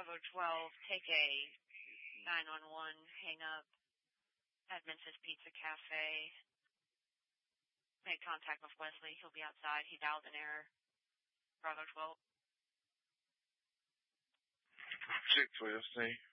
Bravo 12, take a 911 hang up at Memphis Pizza Cafe. Make contact with Wesley. He'll be outside. He dialed in error. Bravo 12. 6 Wesley.